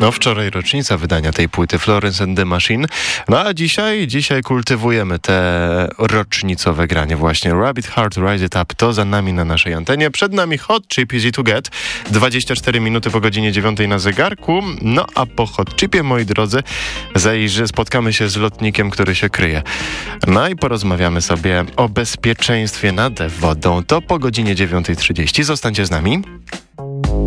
No wczoraj rocznica wydania tej płyty Florence and the Machine. No a dzisiaj kultywujemy te rocznicowe granie właśnie. Rabbit Heart, Rise It Up to za nami na naszej antenie. Przed nami Hot Chip, Easy to Get. 24 minuty po godzinie 9 na zegarku. No a po Hot Chipie, moi drodzy, spotkamy się z lotnikiem, który się kryje. No i porozmawiamy sobie o bezpieczeństwie nad wodą. To po godzinie 9:30. Zostańcie z nami.